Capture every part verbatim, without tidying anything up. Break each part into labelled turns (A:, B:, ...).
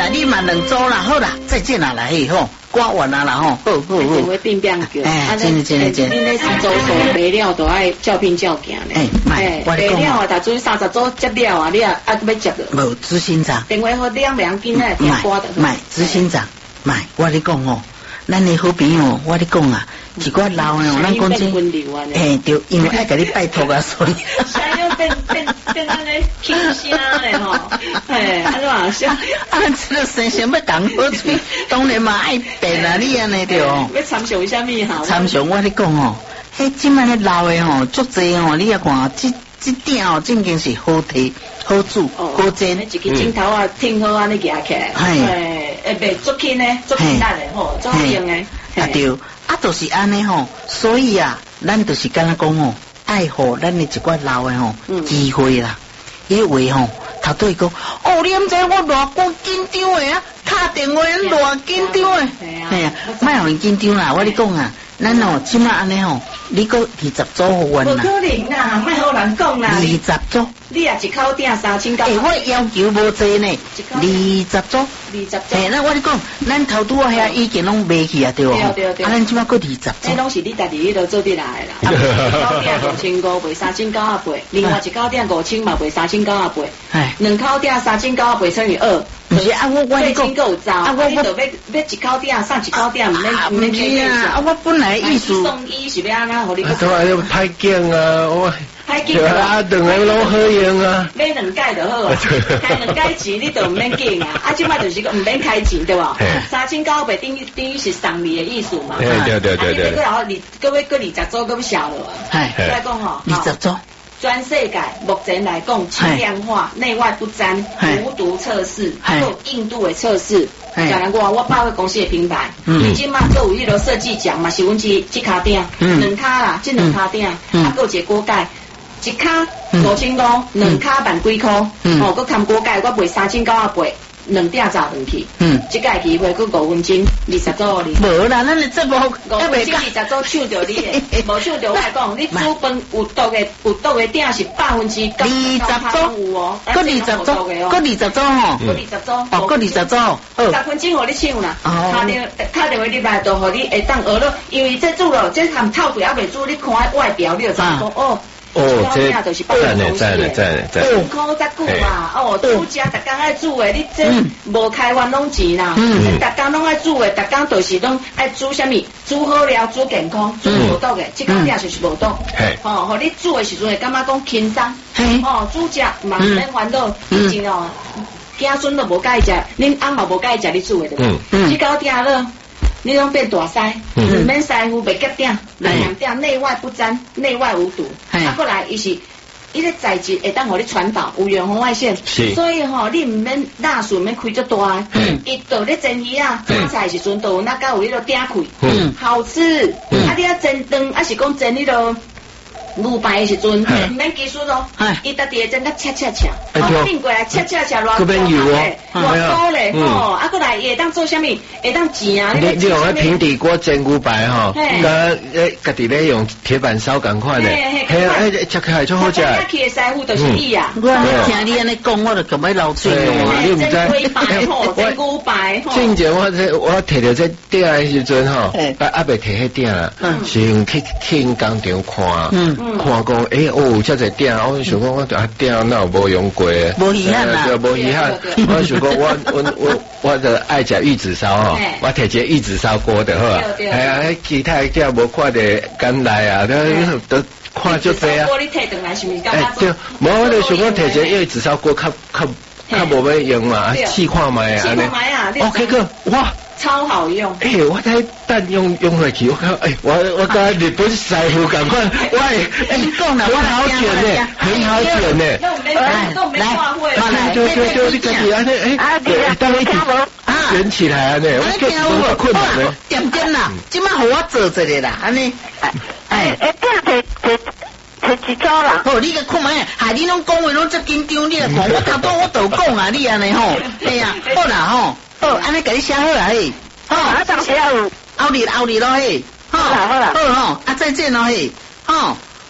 A: 你嘛两组啦，好啦，再见啦，来吼，刮完啦啦吼，好好好。
B: 就会变变叫，
A: 哎，真的真的真的。
B: 恁咧三组数卖了都爱照片照行咧。
A: 哎，卖，我
B: 卖了啊，大准三十组接了啊，你啊啊要接了。
A: 无执行长。
B: 电话号两两斤啊，电话的。
A: 卖，执行长，卖，我咧讲哦，咱的好朋友，我咧讲啊。一寡老的哦，咱讲真，嘿，对，因为爱甲你拜托啊，所以。
B: 现在变变变咱咧轻声咧吼，嘿，安怎啊？像
A: 啊，这个生生要讲好嘴，当然嘛爱变啊，你安尼对哦。
B: 要参详啥物哈？
A: 参详我咧讲哦，迄即摆咧老的吼，足济哦，你也看，即即点哦，正经是好摕、好煮、好煎。
B: 一个镜头啊，挺好安尼夹起来，嘿，会袂足轻呢，足轻力的吼，足用的。
A: 啊对。啊，就是安尼吼，所以啊，咱就是敢若讲吼，爱护咱的一寡老的吼机会啦。因为吼，头对讲，哦，你毋知我偌久紧张的啊，打电话偌紧张的，系啊，莫互伊紧张啦，我咧讲啊，咱哦，即马安尼吼，你个二十组好运啦。
B: 无可能啦，莫好人讲啦。
A: 二十组。
B: 你也一口顶三千九。
A: 诶，我要求无济呢，二十组。
B: 二十组。
A: 诶，那我咧讲，咱头拄啊遐已经拢卖去啊，对无？
B: 对对对。
A: 啊，咱即马搁二十组。
B: 这拢是你家己迄度做得来的啦。一口顶五千五，卖三千九啊八；另外一口顶五千嘛，卖三千九啊八。哎。两口顶三千九啊八乘以二。
A: 不是啊，我我咧讲，
B: 啊，我我要要一口顶送一口顶，唔免唔免计
A: 啊。啊，我本来意思。
B: 送医是要安怎？互你。
C: 啊，都系太惊啊！我。
B: 太紧啊！
C: 啊，两个拢好用啊。
B: 买两届就好啊，开两届钱你就唔免紧啊。啊，即摆就是讲唔免开钱对吧？三千九百等于等于是送礼的意思嘛。
C: 对对对对对。
B: 啊，你再然后你各位各二十组咁小了。
A: 系。
B: 再讲吼，
A: 二十组。
B: 全世界目前来讲，轻量化、内外不沾、无毒测试，还有印度的测试。讲人我我百货公司的品牌，你即马都有迄个设计奖嘛，是阮即即卡顶，两卡啦，即两卡顶，啊，还有一个锅盖。一卡五千五，两卡万几块，哦，佮含锅盖，我卖三千九啊八，两点砸回去。嗯，即个机会佮五分钟，二十组你。
A: 无啦，咱的节目
B: 五分钟二十组抢着你的，无抢着我来讲，你煮饭有毒的有毒的鼎是百分之九十组有哦，
A: 佮二十组，佮二十组吼，
B: 佮二十组，
A: 哦，佮二十组，
B: 十分钟互你抢啦，打电打电话入来就互你会当学了，因为这煮了，这含透水还袂煮，你看外表你就知讲哦。
C: 哦，这赞嘞赞嘞赞嘞赞！
B: 五块则久嘛，哦，煮食逐工爱煮的，你这无开完拢钱啦。嗯，逐工拢爱煮的，逐工就是拢爱煮啥物？煮好了，煮健康，煮无毒的，这个鼎就是无毒。嘿，哦，互你煮的时阵会感觉讲轻松。嘿，哦，煮食嘛毋免烦恼，以前哦，囝孙都无介意食，恁翁嘛无介意食你煮的对不？嗯，这个鼎了。你拢变大腮，唔免腮胡，袂夹顶，两样顶内外不沾，内外无毒。啊，过来伊是，伊个材质会当互你传导，有远红外线，所以吼，你唔免蜡烛唔免开足大，伊倒咧蒸鱼啊，蒸菜时阵倒那甲有迄个鼎开，好吃。啊，你啊蒸汤，啊是讲蒸迄个。牛排的时阵，唔免技术咯，伊家己会整个恰恰恰，顶过来恰恰恰偌多嘞，偌多嘞，吼，啊，过来伊会当做啥物？会当煎啊！
C: 你你用迄平底锅煎牛排吼，甲诶家己咧用铁板烧共款嘞，系啊，诶，切开就好食。
B: 切起的师傅就是你啊！
A: 我听你安尼讲，我就感觉流嘴了。
C: 你唔知？
B: 蒸排吼，蒸牛排吼。
C: 之前我这我摕到这鼎的时阵吼，啊未摕迄鼎啦，先去去因工厂看。看讲，诶、欸，哦，遮侪鼎，我想讲，我啊鼎哪有无用过？
A: 无遗憾啦，
C: 无遗憾。我想讲，我我我我就爱食玉子烧吼，我摕一个玉子烧锅的好啊。系啊，其他鼎无看得敢来啊，都都看足济啊。
B: 锅你摕转来是毋是？哎，
C: 对，无我就想讲摕一个玉子烧锅，较较较无要用嘛，试看卖啊。
B: 试看卖啊
C: ，OK 个，哇！
B: 超好用！
C: 哎、欸，我睇蛋用用回去，我看，哎、欸，我我甲日本师傅赶快，喂，哎、欸，
A: 讲了，
C: 很好卷呢，很好卷呢。
B: 来来，
C: 来，就就就你自己安尼，哎，当一起卷起来安尼，我觉得很困难呢。
A: 点点啦，今麦互我做一个啦，安尼，哎哎，
D: 哎，这样摕摕摕一组啦。
A: 好，你个看卖，害你拢讲话拢这紧张，你来看，我头拄我都讲啊，你安尼吼，哎呀，好啦吼。好，安尼甲你写好啦嘿，
D: 好，啊，当时有
A: 后日后日咯嘿，
D: 好啦好啦，
A: 好吼，啊再见咯嘿，吼，好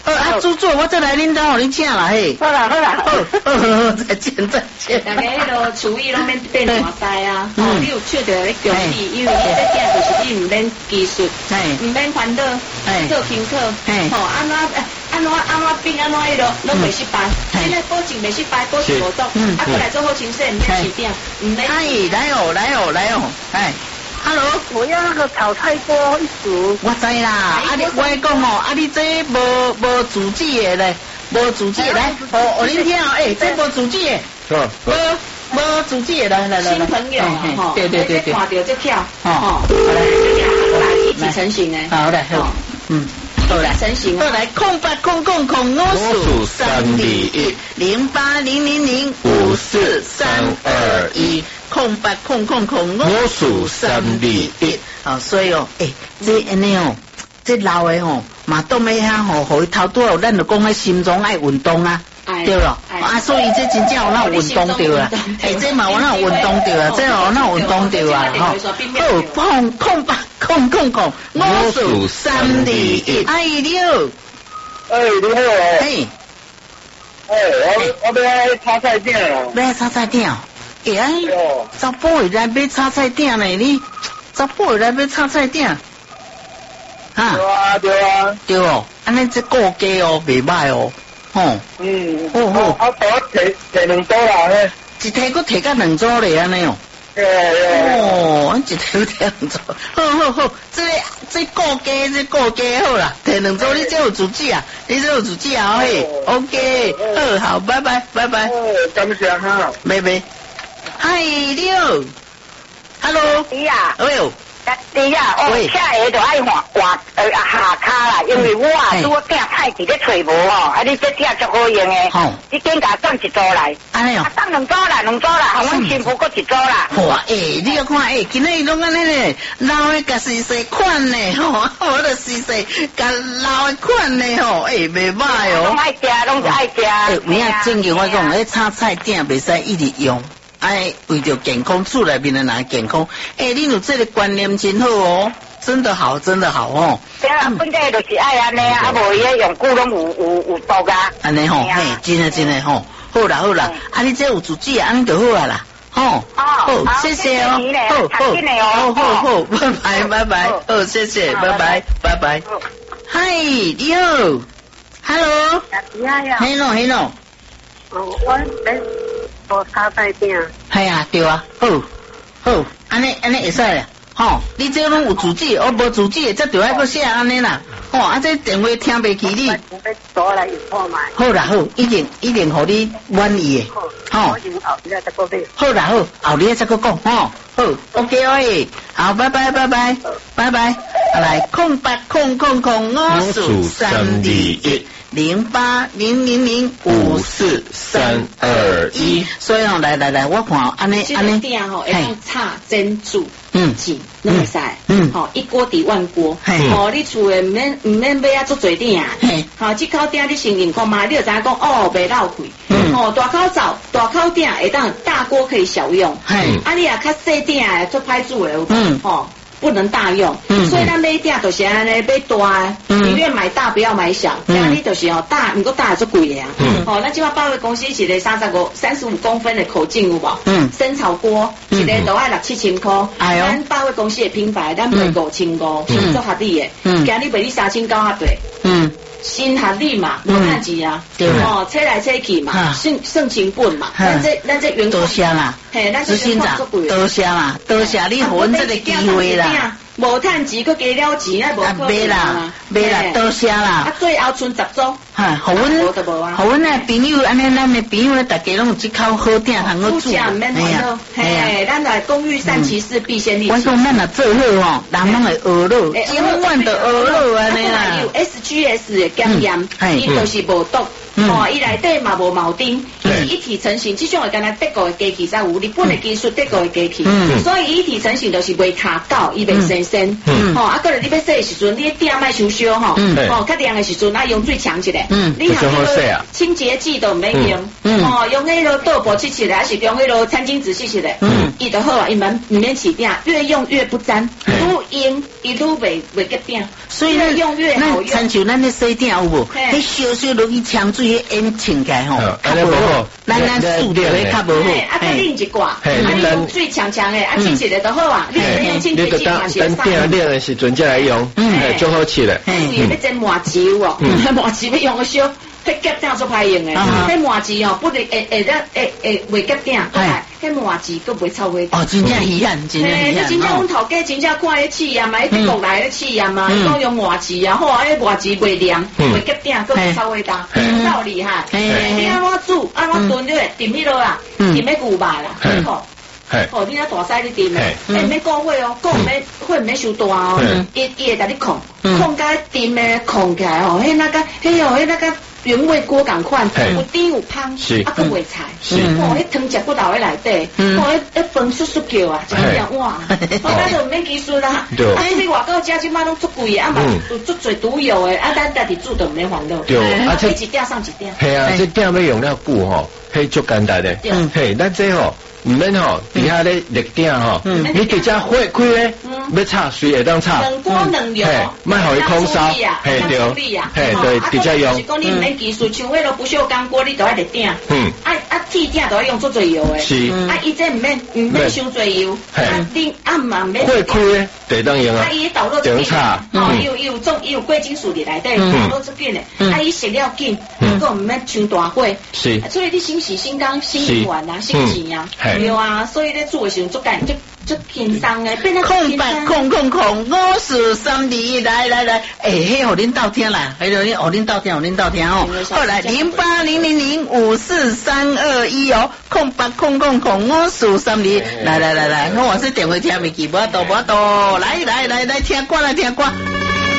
A: 好啊，主做我再来恁家，互你请啦嘿。
D: 好啦好啦，
A: 好，好好再见再见。
B: 大家迄个厨艺拢免变大师啊，哦，你有笑着咧强势，因为你这点就是你唔免技术，唔免烦恼，做功课，吼，安怎安怎安怎变安怎迄落，拢袂失败，现在保证袂失败，保证无毒，啊，过来做好清洗，唔免起点，唔免。
A: 哎，来哦来哦来哦，哎。Hello，
D: 我要那个炒菜锅一组。
A: 我知啦，啊你我讲哦，啊你这无无自制的咧，无自制的来，哦哦恁听哦，诶，这无自制的，无无自制的来来来。
B: 新朋友哈，
A: 对对对对，
B: 看到这巧，
A: 哦，好来，
B: 来一体成型诶，
A: 好来好，嗯。
B: 好来成型，
A: 好来，空八空空空五四三二一零八零零零五四三二一，空八空空空五四三二一。哦，所以哦，诶，这安尼哦，这老的吼，嘛当要遐吼，互伊头拄好，咱就讲迄心脏爱运动啊。对了，啊，所以这真正有那运动掉啊，哎，这嘛有那运动掉啊，这有那运动掉啊，吼，好，空空八空空空五四三二一，哎你好，
E: 哎你好，
A: 嘿，
E: 哎我我要炒菜店哦，
A: 要炒菜店哦，哎，查甫会来买炒菜店呢，你查甫会来买炒菜店，
E: 哈，对啊对啊，
A: 对哦，安尼这顾家哦，袂歹哦。哦，
E: 嗯，
A: 哦好，
E: 啊，我提提两组啦咧，
A: 一提佫提甲两组咧安尼哦，哦，一提佫提两组，好好好，这个这顾家这顾家好啦，提两组你这有自己啊，你这有自己啊嘿 ，OK， 好好，拜拜拜拜，
E: 哦，感谢哈，
A: 拜拜，嗨你好 ，Hello，
D: 你呀，
A: 哎呦。
D: 你呀，哦，车下就爱换换呃下骹啦，因为我啊拄我订菜伫咧找无哦，啊你这订足好用诶，你紧甲送一组来，
A: 安尼哦，
D: 送两组啦，两组啦，互阮新妇搁一组啦。
A: 哇，诶，你要看诶，今日拢安尼咧，老诶甲试试款咧吼，我著试试甲老诶款咧吼，诶，袂歹哦。
D: 拢爱食，拢是爱食。
A: 诶，有影正经我讲，迄炒菜店袂使一直用。哎，为着健康，厝内面的人健康，哎，你有这个观念真好哦，真的好，真的好哦。
D: 对啊，本来就是爱安尼啊，啊无伊用久拢有有有毒啊。
A: 安尼吼，嘿，真的真的吼，好啦好啦，啊你这有自己安尼就好啊啦，吼，好，谢谢哦，好好好好好，拜拜拜拜，好，谢谢，拜拜拜拜。嗨，你好 ，Hello， Hello Hello，
D: 哦，我诶。无炒菜店，
A: 系啊，对啊，好，好，安尼安尼会使啦，吼，你这拢有自己，我无自己，则就爱搁写安尼啦，吼，啊这电话听袂起你，
D: 倒来又看卖，
A: 好啦好，一定一定互你满意的，吼，好啦好，后日再搁讲，吼，好 ，OK 喂，好，拜拜拜拜拜拜，来空八空空空五四三二一。零八零零零五四三二一，所以哦，来来来，我看安尼安尼，
B: 店吼，会当炒蒸煮，嗯，是，拢会使，
A: 嗯，
B: 吼，一锅抵万锅，吼，你厝诶唔免唔免买啊足侪店，吼，即口店你先认讲嘛，你就知影讲哦，袂漏气，嗯，吼，大口灶大口店会当大锅可以小用，嘿，啊你啊较细店诶做歹煮诶，嗯，吼。不能大用，嗯、所以咱买店就是安尼买大，宁愿买大不要买小，这样你就是哦大，不过大就贵呀。嗯、哦，咱即马百货公司一个三十五、三十五公分的口径有无？嗯，生炒锅、嗯、一个都爱六七千块，哎呦，咱百货公司的品牌咱卖五千五，是做合理的，嗯，今日卖你三千九百八，嗯。新合理嘛，无趁钱啊，哦，车来车去嘛，算算成本嘛，咱这咱这员工
A: 多谢啦，
B: 嘿，咱
A: 执行长多谢啦，多谢你互阮这个机会啦，
B: 无趁钱，佮加了钱，啊无可能
A: 啦，买啦，多谢啦，
B: 啊，最后剩十组，
A: 哈，互阮互阮诶朋友，安尼咱诶朋友，大家拢有即口好店通好住，
B: 哎呀，嘿，咱来公寓三骑士必先利。
A: 我讲咱若做好吼，人拢会学落，千万都学落安尼啦。
B: 有 S G S 的经验，伊就是无毒，哦，伊内底嘛无铆钉，伊是一体成型，即种会干那德国的机器才有，日本的技术德国的机器，所以一体成型就是袂卡到，伊袂生生，吼，啊，个日你要洗的时阵，你店卖伤烧吼，哦，较凉的时阵，啊用水呛起来，
C: 嗯，
B: 你含迄个清洁剂都唔免用，哦，用迄个豆粕洗起来，还是用迄个餐巾纸洗起来，嗯，伊就好啊，伊免唔免起定，越用越不沾，愈用伊愈袂袂结定，
A: 所以
B: 越用越好用。
A: 亲像咱咧洗定有无？迄烧烧落去呛水，迄烟呛起来吼，较无好，咱咱塑料迄较无好。
B: 啊，再另一挂，啊，用水呛呛的，啊，洗起来就好啊，你唔用清洁剂嘛是会
C: 等定冷的时阵再来用，嗯，就好吃了。
B: 嗯，要蒸麻糬哦，麻糬要用个烧，迄结定做歹用的，迄麻糬哦，不是会会得会会袂结定，迄麻糬佫袂臭味。
A: 哦，真正遗憾，真正遗憾。
B: 真正阮头家真正看迄试验嘛，迄德国来迄试验嘛，伊讲用麻糬啊，好啊，迄麻糬袂凉，袂结定，佫袂臭味道，够厉害。你安怎煮，安怎炖咧，炖迄落啊，炖迄牛肉啦，好。哦，你那大西你炖诶，诶，免过火哦，过唔免火唔免伤大哦，伊伊会甲你控，控甲炖诶控起来哦，迄那个，迄哦，迄那个原味锅共款，有甜有香，啊，佫袂菜，哦，迄汤汁骨头喺内底，哦，迄迄饭酥酥叫啊，真正哇，我咱就唔免技术啦，啊，你外口食即摆拢足贵啊，嘛有足侪毒药诶，啊，咱家己煮就唔免烦恼，
C: 对，
B: 啊，这一点上一点，
C: 系啊，这点要用了久吼，迄足简单诶，嘿，咱这吼。唔免吼，底下咧热点吼，你直接火开咧，要炒水会当炒，
B: 两锅两油，
C: 莫互伊空烧，嘿对，嘿对，直接用。
B: 是讲你唔免技术，像迄个不锈钢锅，你都爱热点，嗯，啊啊铁点都要用足侪油诶，
C: 是，
B: 啊伊这唔免唔免伤侪油，啊你啊嘛唔免
C: 火开咧，地当用啊，
B: 啊伊导热足紧，哦伊有伊有种伊有贵金属伫内底，导热足紧诶，啊伊食了紧，佫唔免伤大火，
C: 是，
B: 所以你先洗心肝、心软啊、心钱啊。对啊，所以咧做嘅时候足简足足轻松嘅，变得
A: 空白空空空，五四三二一，来来来，诶，迄互恁斗听啦，迄个互恁斗听，互恁斗听哦。后来零八零零零五四三二一哦，空白空空空，五四三二，来来来来，我是电话听未记，无多无多，来来来来听歌来听歌。